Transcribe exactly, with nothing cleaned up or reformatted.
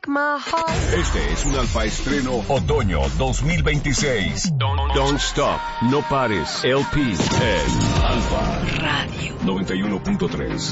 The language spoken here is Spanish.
break my heart. Este es un Alfa estreno otoño dos mil veintiséis. Don't, don't stop, no pares. L P en Alfa Radio noventa y uno punto tres.